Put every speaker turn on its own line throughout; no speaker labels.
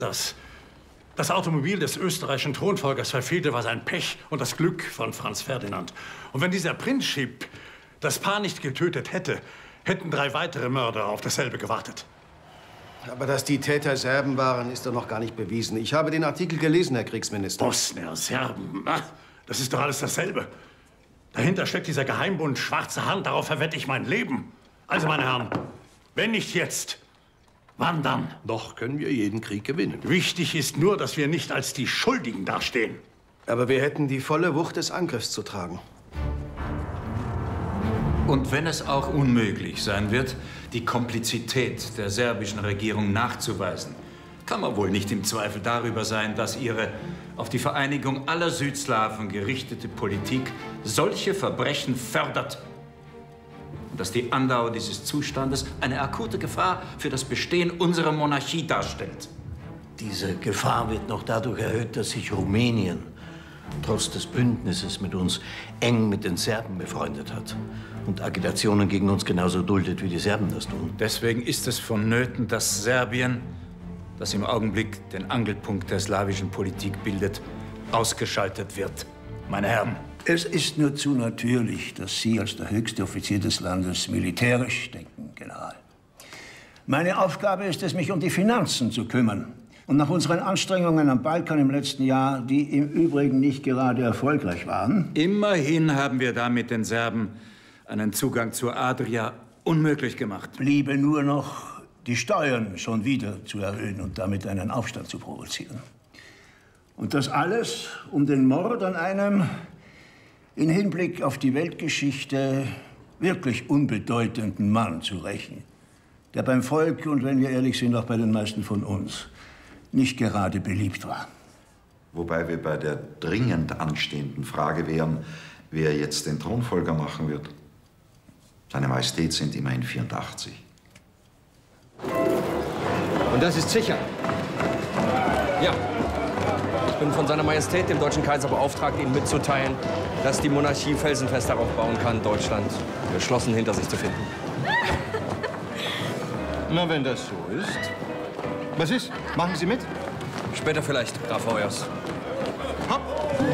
Das Automobil des österreichischen Thronfolgers verfehlte, war sein Pech und das Glück von Franz Ferdinand. Und wenn dieser Prinzip das Paar nicht getötet hätte, hätten 3 weitere Mörder auf dasselbe gewartet.
Aber dass die Täter Serben waren, ist doch noch gar nicht bewiesen. Ich habe den Artikel gelesen, Herr Kriegsminister.
Bosnier, Serben, das ist doch alles dasselbe. Dahinter steckt dieser Geheimbund Schwarze Hand, darauf verwette ich mein Leben. Also, meine Herren, wenn nicht jetzt, wann dann?
Noch können wir jeden Krieg gewinnen.
Wichtig ist nur, dass wir nicht als die Schuldigen dastehen.
Aber wir hätten die volle Wucht des Angriffs zu tragen.
Und wenn es auch unmöglich sein wird, die Komplizität der serbischen Regierung nachzuweisen, kann man wohl nicht im Zweifel darüber sein, dass ihre auf die Vereinigung aller Südslawen gerichtete Politik solche Verbrechen fördert und dass die Andauer dieses Zustandes eine akute Gefahr für das Bestehen unserer Monarchie darstellt.
Diese Gefahr wird noch dadurch erhöht, dass sich Rumänien trotz des Bündnisses mit uns eng mit den Serben befreundet hat und Agitationen gegen uns genauso duldet, wie die Serben das tun.
Deswegen ist es vonnöten, dass Serbien, das im Augenblick den Angelpunkt der slawischen Politik bildet, ausgeschaltet wird. Meine Herren.
Es ist nur zu natürlich, dass Sie als der höchste Offizier des Landes militärisch denken, General. Meine Aufgabe ist es, mich um die Finanzen zu kümmern. Und nach unseren Anstrengungen am Balkan im letzten Jahr, die im Übrigen nicht gerade erfolgreich waren.
Immerhin haben wir damit den Serben einen Zugang zur Adria unmöglich gemacht.
Bliebe nur noch, die Steuern schon wieder zu erhöhen und damit einen Aufstand zu provozieren. Und das alles, um den Mord an einem in Hinblick auf die Weltgeschichte wirklich unbedeutenden Mann zu rächen, der beim Volk und, wenn wir ehrlich sind, auch bei den meisten von uns nicht gerade beliebt war.
Wobei wir bei der dringend anstehenden Frage wären, wer jetzt den Thronfolger machen wird. Seine Majestät sind immerhin 84.
Und das ist sicher? Ja. Ich bin von seiner Majestät, dem deutschen Kaiser, beauftragt, Ihnen mitzuteilen, dass die Monarchie felsenfest darauf bauen kann, Deutschland geschlossen hinter sich zu finden.
Na, wenn das so ist. Was ist? Machen Sie mit?
Später vielleicht, Graf Hoyers.
Hopp!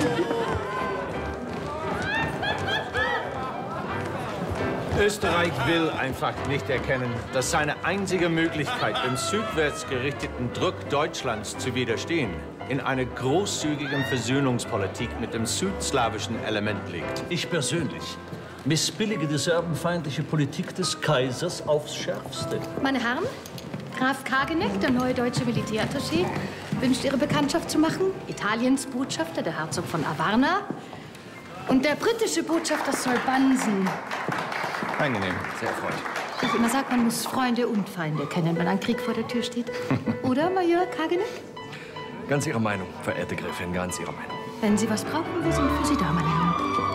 Österreich will einfach nicht erkennen, dass seine einzige Möglichkeit, dem südwärts gerichteten Druck Deutschlands zu widerstehen, in einer großzügigen Versöhnungspolitik mit dem südslawischen Element liegt.
Ich persönlich missbillige die serbenfeindliche Politik des Kaisers aufs Schärfste.
Meine Herren, Graf Kageneck, der neue deutsche Militärattaché, wünscht Ihre Bekanntschaft zu machen. Italiens Botschafter, der Herzog von Avarna. Und der britische Botschafter Solbansen.
Angenehm, sehr erfreut.
Ich immer sage, man muss Freunde und Feinde kennen, wenn ein Krieg vor der Tür steht. Oder, Major Kageneck?
Ganz Ihre Meinung, verehrte Gräfin, ganz Ihre Meinung.
Wenn Sie was brauchen, wir sind für Sie da, meine Herren.